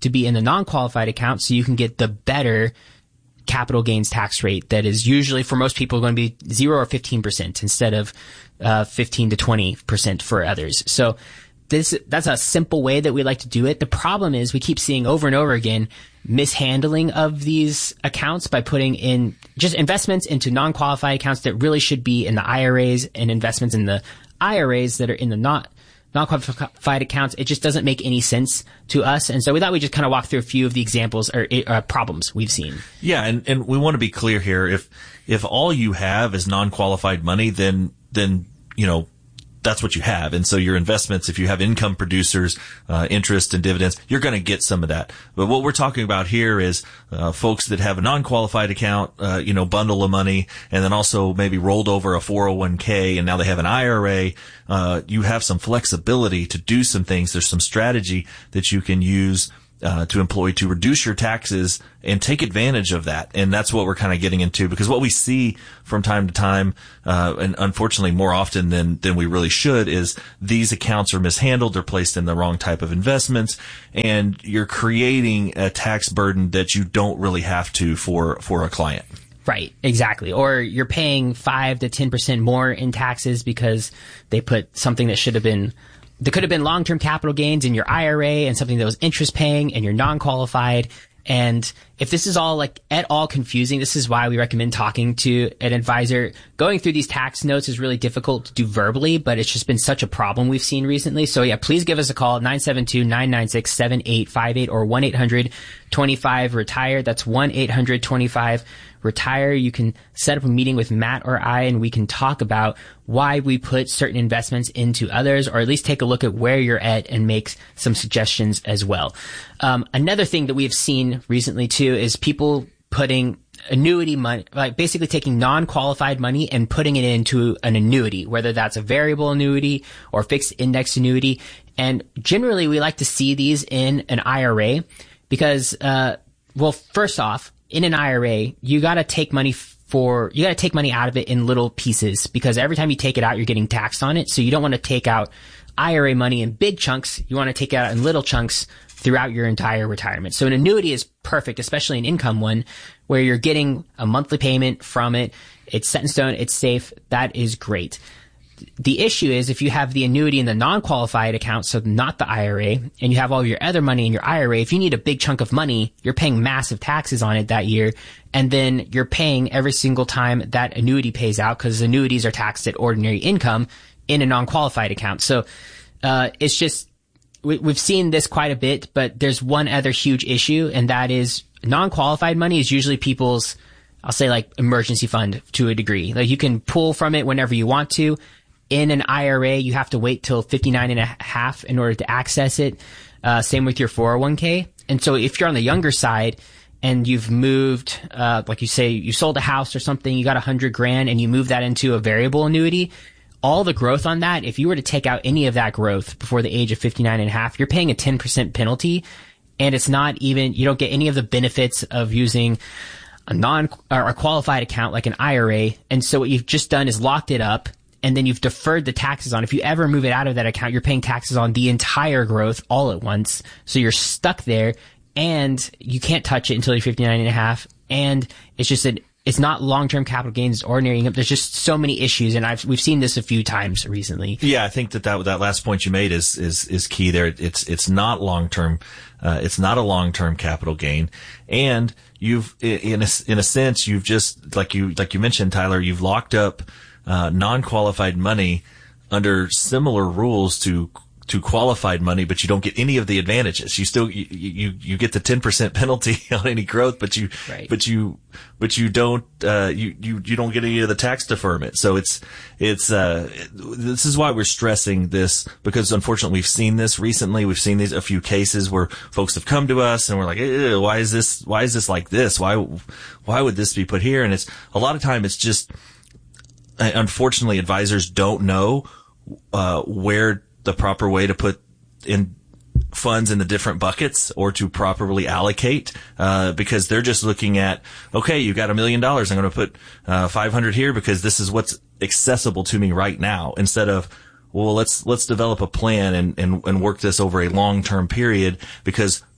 to be in the non-qualified account so you can get the better capital gains tax rate that is usually for most people going to be zero or fifteen percent instead of uh, fifteen to twenty percent for others. So this that's a simple way that we like to do it. The problem is we keep seeing over and over again mishandling of these accounts by putting in just investments into non-qualified accounts that really should be in the I R As and investments in the I R As that are in the not non-qualified accounts. It just doesn't make any sense to us. And so we thought we'd just kind of walk through a few of the examples or uh, problems we've seen. Yeah. And, and we want to be clear here. If, if all you have is non-qualified money, then, then, you know, that's what you have. And so your investments, if you have income producers, uh, interest and dividends, you're going to get some of that. But what we're talking about here is, uh, folks that have a non-qualified account, uh, you know, bundle of money, and then also maybe rolled over a four oh one k and now they have an I R A. Uh, you have some flexibility to do some things. There's some strategy that you can use Uh, to employ to reduce your taxes and take advantage of that. And that's what we're kind of getting into, because what we see from time to time, uh, and unfortunately more often than, than we really should, is these accounts are mishandled. They're placed in the wrong type of investments, and you're creating a tax burden that you don't really have to for, for a client. Right, exactly. Or you're paying five to ten percent more in taxes because they put something that should have been There could have been long-term capital gains in your I R A and something that was interest paying and you're non-qualified. And if this is all like at all confusing, this is why we recommend talking to an advisor. Going through these tax notes is really difficult to do verbally, but it's just been such a problem we've seen recently. So yeah, please give us a call, nine seven two, nine nine six, seven eight five eight or one eight hundred twenty-five retire. That's one eight hundred twenty-five retire. You can set up a meeting with Matt or I, and we can talk about why we put certain investments into others, or at least take a look at where you're at and make some suggestions as well. Um, another thing that we've seen recently too is people putting annuity money, like basically taking non-qualified money and putting it into an annuity, whether that's a variable annuity or fixed index annuity. And generally we like to see these in an I R A because, uh, well, first off, in an I R A, you got to take money for, you got to take money out of it in little pieces, because every time you take it out, you're getting taxed on it. So you don't want to take out I R A money in big chunks. You want to take it out in little chunks throughout your entire retirement. So an annuity is perfect, especially an income one, where you're getting a monthly payment from it. It's set in stone. It's safe. That is great. The issue is if you have the annuity in the non-qualified account, so not the I R A, and you have all your other money in your I R A, if you need a big chunk of money, you're paying massive taxes on it that year, and then you're paying every single time that annuity pays out, because annuities are taxed at ordinary income in a non-qualified account. So uh it's just, we, we've seen this quite a bit, but there's one other huge issue, and that is non-qualified money is usually people's, I'll say like emergency fund to a degree. Like you can pull from it whenever you want to. In an I R A, you have to wait till fifty-nine and a half in order to access it. Uh, same with your four oh one k. And so if you're on the younger side and you've moved, uh, like you say, you sold a house or something, you got a hundred grand and you move that into a variable annuity, all the growth on that, if you were to take out any of that growth before the age of fifty-nine and a half, you're paying a ten percent penalty. And it's not even, you don't get any of the benefits of using a non or a qualified account like an I R A. And so what you've just done is locked it up, and then you've deferred the taxes on. If you ever move it out of that account, you're paying taxes on the entire growth all at once. So you're stuck there, and you can't touch it until you're fifty-nine and a half. And it's just an, it's not long-term capital gains, it's ordinary income. There's just so many issues, and I've, we've seen this a few times recently. Yeah, I think that that, that last point you made is, is, is key there. It's, it's not long-term, uh, it's not a long-term capital gain. And you've, in a, in a sense, you've just, like you, like you mentioned, Tyler, you've locked up Uh, non-qualified money under similar rules to to qualified money, but you don't get any of the advantages. You still you you, you get the ten percent penalty on any growth, but you right. but you but you don't uh, you you you don't get any of the tax deferment. So it's it's uh, this is why we're stressing this, because unfortunately we've seen this recently. We've seen these a few cases where folks have come to us and we're like, eh, why is this why is this like this? Why why would this be put here? And it's a lot of time it's just, unfortunately, advisors don't know uh, where the proper way to put in funds in the different buckets or to properly allocate, uh, because they're just looking at, okay, you got a million dollars. I'm going to put uh, five hundred here because this is what's accessible to me right now, instead of, well, let's let's develop a plan and, and, and work this over a long-term period, because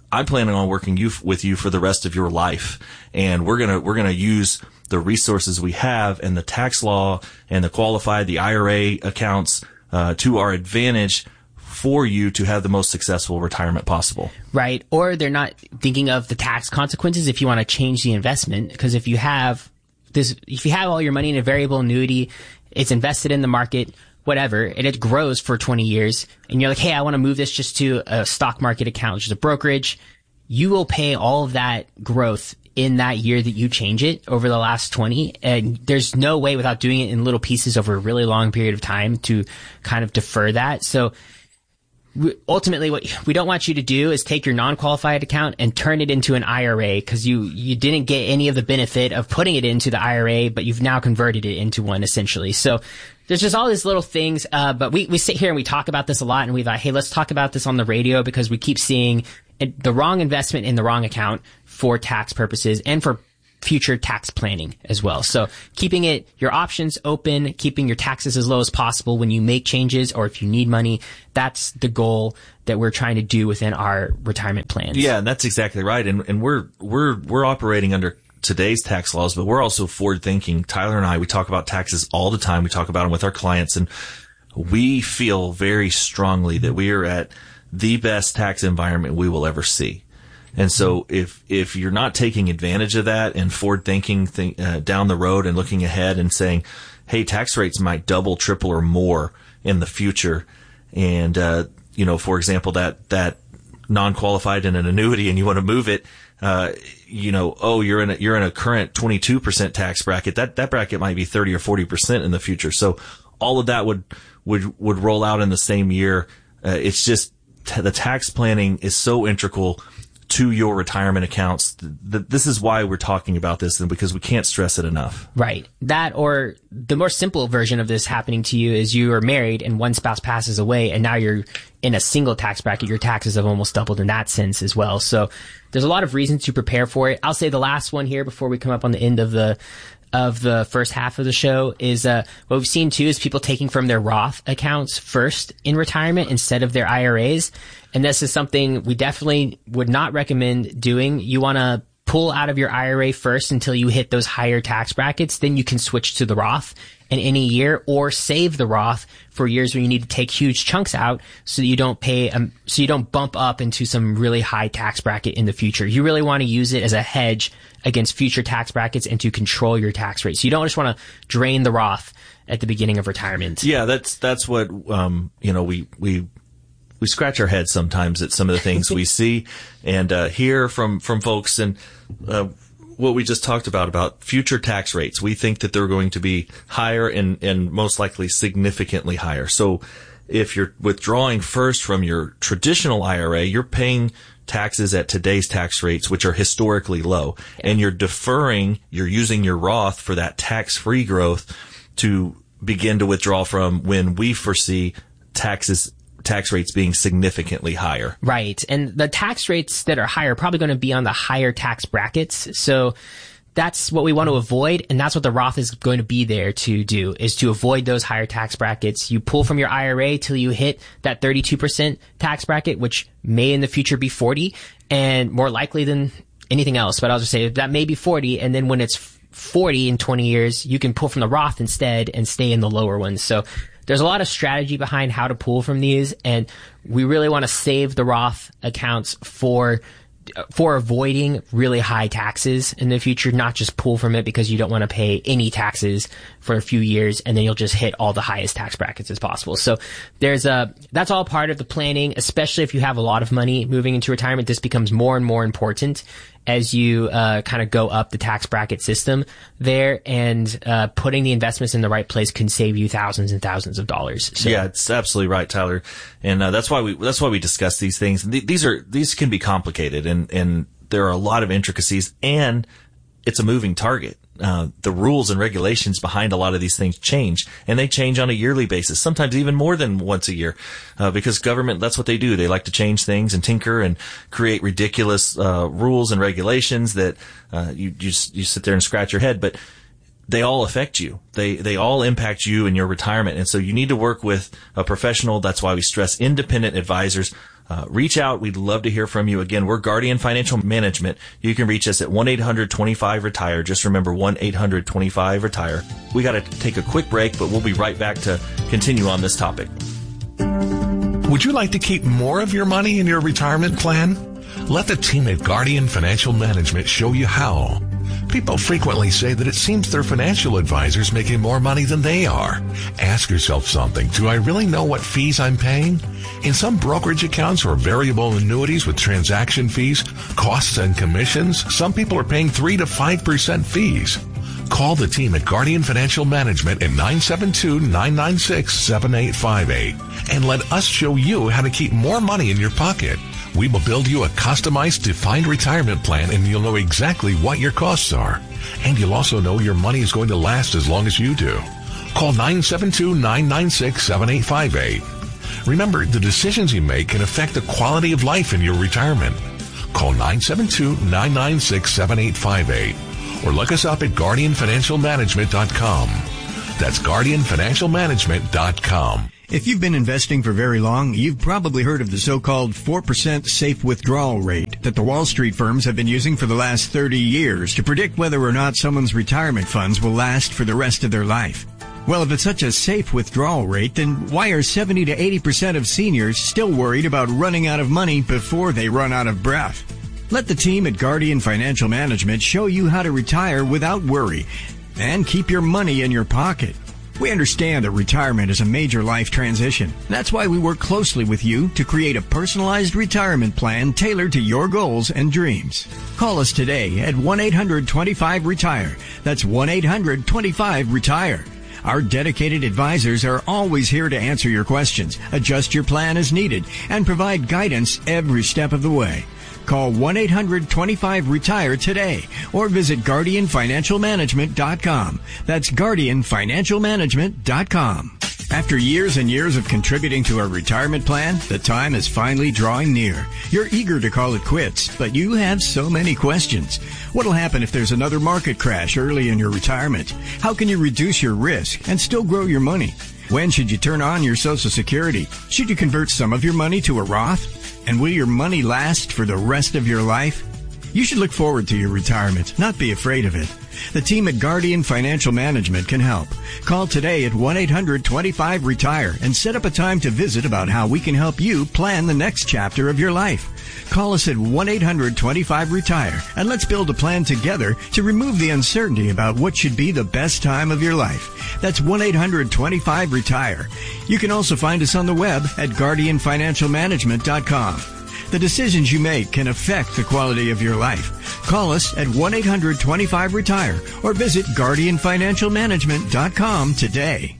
I'm planning on working you with you for the rest of your life. And we're going to, we're going to use the resources we have and the tax law and the qualified, the I R A accounts, uh, to our advantage for you to have the most successful retirement possible. Right. Or they're not thinking of the tax consequences if you want to change the investment. Because if you have this, if you have all your money in a variable annuity, it's invested in the market, whatever, and it grows for twenty years, and you're like, hey, I want to move this just to a stock market account, which is a brokerage, you will pay all of that growth in that year that you change it over the last twenty. And there's no way without doing it in little pieces over a really long period of time to kind of defer that. So ultimately, what we don't want you to do is take your non-qualified account and turn it into an I R A, because you, you didn't get any of the benefit of putting it into the I R A, but you've now converted it into one, essentially. So there's just all these little things, uh, but we, we sit here and we talk about this a lot, and we thought, hey, let's talk about this on the radio, because we keep seeing it, the wrong investment in the wrong account for tax purposes and for future tax planning as well. So keeping it, your options open, keeping your taxes as low as possible when you make changes or if you need money, that's the goal that we're trying to do within our retirement plans. Yeah, and that's exactly right. And, and we're, we're, we're operating under today's tax laws, but we're also forward thinking. Tyler and I, we talk about taxes all the time. We talk about them with our clients, and we feel very strongly that we are at the best tax environment we will ever see. And so if, if you're not taking advantage of that and forward thinking th- uh, down the road and looking ahead and saying, hey, tax rates might double, triple, or more in the future. And, uh, you know, for example, that, that non-qualified in an annuity and you want to move it, uh, you know, oh, you're in a, you're in a current twenty-two percent tax bracket. That, that bracket might be thirty or forty percent in the future. So all of that would, would, would roll out in the same year. Uh, it's just t- the tax planning is so integral to your retirement accounts. This is why we're talking about this, and because we can't stress it enough. Right. That, or the more simple version of this happening to you is you are married and one spouse passes away, and now you're in a single tax bracket. Your taxes have almost doubled in that sense as well. So there's a lot of reasons to prepare for it. I'll say the last one here before we come up on the end of the of the first half of the show is uh what we've seen too is people taking from their Roth accounts first in retirement instead of their I R As. And this is something we definitely would not recommend doing. You want to pull out of your I R A first until you hit those higher tax brackets. Then you can switch to the Roth in any year, or save the Roth for years where you need to take huge chunks out so that you don't pay, um, so you don't bump up into some really high tax bracket in the future. You really want to use it as a hedge against future tax brackets and to control your tax rate. So you don't just want to drain the Roth at the beginning of retirement. Yeah, that's, that's what, um, you know, we, we, we scratch our heads sometimes at some of the things we see and, uh, hear from, from folks, and, uh, what we just talked about, about future tax rates. We think that they're going to be higher and, and most likely significantly higher. So if you're withdrawing first from your traditional I R A, you're paying taxes at today's tax rates, which are historically low. Yeah. And you're deferring, you're using your Roth for that tax-free growth to begin to withdraw from when we foresee taxes tax rates being significantly higher. Right. And the tax rates that are higher are probably going to be on the higher tax brackets. So that's what we want to avoid. And that's what the Roth is going to be there to do, is to avoid those higher tax brackets. You pull from your I R A till you hit that thirty-two percent tax bracket, which may in the future be forty, and more likely than anything else. But I'll just say that may be forty. And then when it's forty in twenty years, you can pull from the Roth instead and stay in the lower ones. So there's a lot of strategy behind how to pull from these, and we really want to save the Roth accounts for for avoiding really high taxes in the future, not just pull from it because you don't want to pay any taxes for a few years and then you'll just hit all the highest tax brackets as possible. So there's a, that's all part of the planning, especially if you have a lot of money moving into retirement. This becomes more and more important as you uh kind of go up the tax bracket system there, and uh putting the investments in the right place can save you thousands and thousands of dollars. So. Yeah, it's absolutely right, Tyler. And uh, that's why we that's why we discuss these things. Th- these are these can be complicated, and and there are a lot of intricacies, and it's a moving target. Uh, the rules and regulations behind a lot of these things change, and they change on a yearly basis, sometimes even more than once a year, uh, because government, that's what they do. They like to change things and tinker and create ridiculous, uh, rules and regulations that, uh, you, you, you sit there and scratch your head, but they all affect you. They, they all impact you in your retirement. And so you need to work with a professional. That's why we stress independent advisors. uh, reach out. We'd love to hear from you. Again, we're Guardian Financial Management. You can reach us at one eight hundred twenty-five retire. Just remember one eight hundred twenty-five retire. We got to take a quick break, but we'll be right back to continue on this topic. Would you like to keep more of your money in your retirement plan? Let the team at Guardian Financial Management show you how. People frequently say that it seems their financial advisor's making more money than they are. Ask yourself something. Do I really know what fees I'm paying? In some brokerage accounts or variable annuities with transaction fees, costs and commissions, some people are paying three to five percent fees. Call the team at Guardian Financial Management at nine seven two, nine nine six, seven eight five eight and let us show you how to keep more money in your pocket. We will build you a customized defined retirement plan, and you'll know exactly what your costs are. And you'll also know your money is going to last as long as you do. Call nine seven two, nine nine six, seven eight five eight. Remember, the decisions you make can affect the quality of life in your retirement. Call nine seven two, nine nine six, seven eight five eight or look us up at guardian financial management dot com. That's guardian financial management dot com. If you've been investing for very long, you've probably heard of the so-called four percent safe withdrawal rate that the Wall Street firms have been using for the last thirty years to predict whether or not someone's retirement funds will last for the rest of their life. Well, if it's such a safe withdrawal rate, then why are seventy to eighty percent of seniors still worried about running out of money before they run out of breath? Let the team at Guardian Financial Management show you how to retire without worry and keep your money in your pocket. We understand that retirement is a major life transition. That's why we work closely with you to create a personalized retirement plan tailored to your goals and dreams. Call us today at one eight hundred twenty-five retire. That's one eight hundred twenty-five retire. Our dedicated advisors are always here to answer your questions, adjust your plan as needed, and provide guidance every step of the way. Call one eight hundred twenty-five retire today or visit guardian financial management dot com. That's guardian financial management dot com. After years and years of contributing to a retirement plan, the time is finally drawing near. You're eager to call it quits, but you have so many questions. What'll happen if there's another market crash early in your retirement? How can you reduce your risk and still grow your money? When should you turn on your Social Security? Should you convert some of your money to a Roth? And will your money last for the rest of your life? You should look forward to your retirement, not be afraid of it. The team at Guardian Financial Management can help. Call today at one eight hundred twenty-five retire and set up a time to visit about how we can help you plan the next chapter of your life. Call us at one eight hundred twenty-five retire and let's build a plan together to remove the uncertainty about what should be the best time of your life. That's one eight hundred twenty-five retire. You can also find us on the web at guardian financial management dot com. The decisions you make can affect the quality of your life. Call us at one eight hundred twenty-five retire or visit guardian financial management dot com today.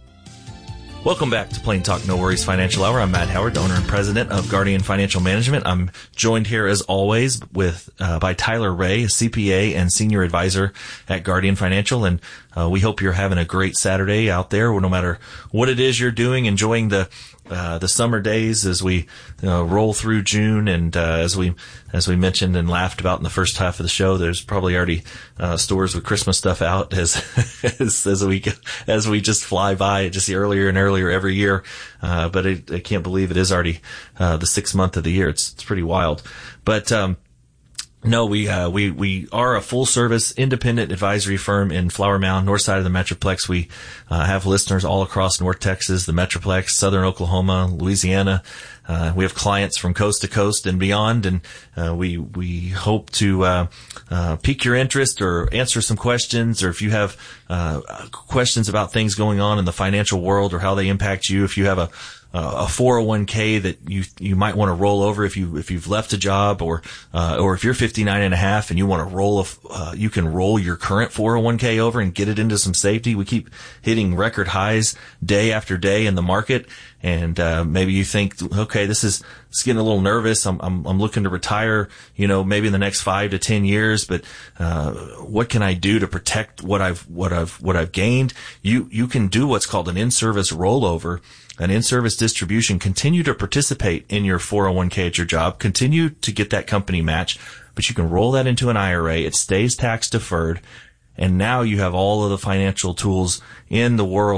Welcome back to Plain Talk No Worries Financial Hour. I'm Matt Howard, owner and president of Guardian Financial Management. I'm joined here as always with uh, by Tyler Ray, a C P A and senior advisor at Guardian Financial, and uh, we hope you're having a great Saturday out there. No matter what it is you're doing, enjoying the uh, the summer days as we uh, roll through June, and uh, as we as we mentioned and laughed about in the first half of the show, there's probably already uh, stores with Christmas stuff out as as, as we as we just fly by just earlier and earlier every year. Uh, but I, I can't believe it is already uh, the sixth month of the year. It's it's pretty wild. But um, no, we uh, we we are a full service independent advisory firm in Flower Mound, north side of the Metroplex. We uh, have listeners all across North Texas, the Metroplex, Southern Oklahoma, Louisiana. Uh, we have clients from coast to coast and beyond, and uh, we we hope to uh, uh, pique your interest or answer some questions, or if you have uh, questions about things going on in the financial world or how they impact you. If you have a Uh, a four oh one k that you you might want to roll over if you if you've left a job, or uh, or if you're fifty-nine and a half and you want to roll a uh, you can roll your current four oh one k over and get it into some safety. We keep hitting record highs day after day in the market, and uh, maybe you think, okay, this is it's getting a little nervous. I'm I'm I'm looking to retire, you know, maybe in the next five to ten years, but uh, what can I do to protect what I've what I've what I've gained? You you can do what's called an in-service rollover. An in-service distribution. Continue to participate in your four oh one k at your job. Continue to get that company match, but you can roll that into an I R A. It stays tax deferred, and now you have all of the financial tools in the world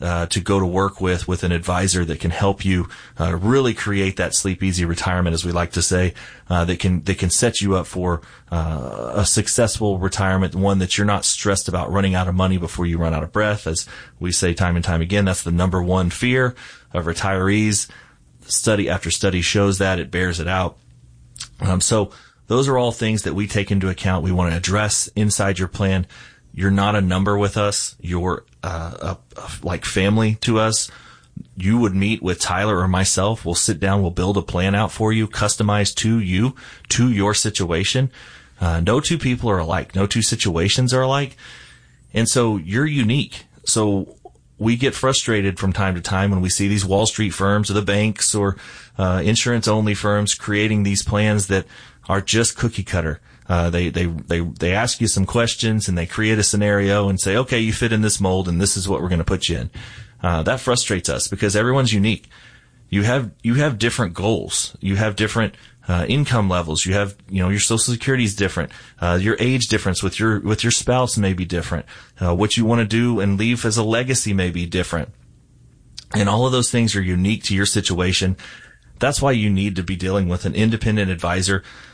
uh, to go to work with, with an advisor that can help you, uh, really create that sleep easy retirement, as we like to say, uh, that can, that can set you up for, uh, a successful retirement, one that you're not stressed about running out of money before you run out of breath. As we say time and time again, that's the number one fear of retirees. Study after study shows that. It bears it out. Um, so those are all things that we take into account. We want to address inside your plan. You're not a number with us. You're uh, a, a, like family to us. You would meet with Tyler or myself. We'll sit down. We'll build a plan out for you, customized to you, to your situation. Uh, no two people are alike. No two situations are alike. And so you're unique. So we get frustrated from time to time when we see these Wall Street firms or the banks or uh, insurance-only firms creating these plans that are just cookie cutter. Uh, they, they, they, they ask you some questions and they create a scenario and say, okay, you fit in this mold and this is what we're going to put you in. Uh, that frustrates us because everyone's unique. You have, you have different goals. You have different, uh, income levels. You have, you know, your Social Security is different. Uh, your age difference with your, with your spouse may be different. Uh, what you want to do and leave as a legacy may be different. And all of those things are unique to your situation. That's why you need to be dealing with an independent advisor